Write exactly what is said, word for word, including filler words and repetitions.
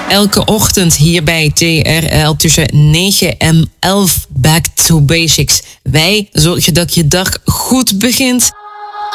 Elke ochtend hier bij T R L tussen negen en elf. Back to basics. Wij zorgen dat je dag goed begint.